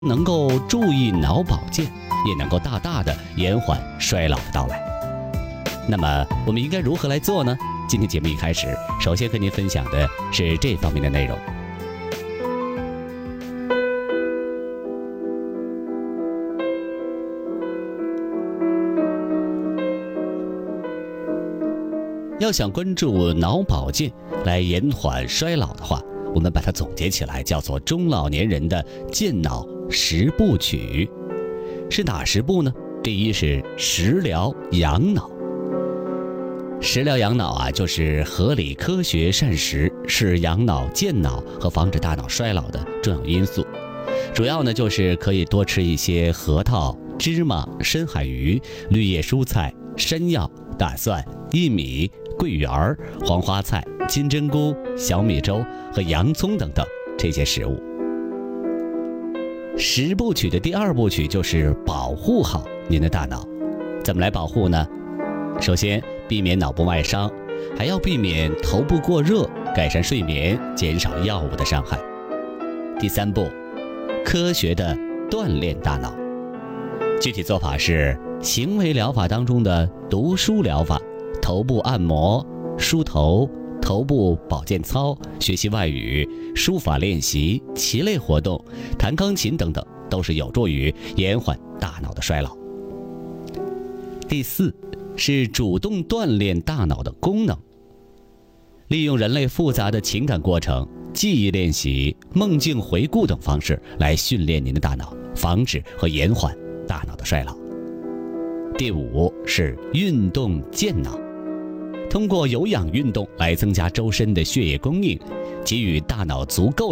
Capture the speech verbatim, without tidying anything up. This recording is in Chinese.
能够注意脑保健，也能够大大的延缓衰老的到来。那么我们应该如何来做呢？今天节目一开始，首先和您分享的是这方面的内容。要想关注脑保健来延缓衰老的话，我们把它总结起来叫做中老年人的健脑十部曲。是哪十步呢？第一是食疗养脑。食疗养脑啊，就是合理科学膳食是养脑健脑和防止大脑衰老的重要因素。主要呢就是可以多吃一些核桃、芝麻、深海鱼、绿叶蔬菜、山药、大蒜、薏米、桂圆、黄花菜、金针菇、小米粥和洋葱等等这些食物。十部曲的第二部曲就是保护好您的大脑。怎么来保护呢？首先避免脑部外伤，还要避免头部过热，改善睡眠，减少药物的伤害。第三步，科学的锻炼大脑。具体做法是行为疗法当中的读书疗法，头部按摩、梳头、头部保健操、学习外语、书法练习、棋类活动、弹钢琴等等，都是有助于延缓大脑的衰老。第四是主动锻炼大脑的功能，利用人类复杂的情感过程、记忆练习、梦境回顾等方式来训练您的大脑，防止和延缓大脑的衰老。第五是运动健脑，通过有氧运动来增加周身的血液供应，给予大脑足够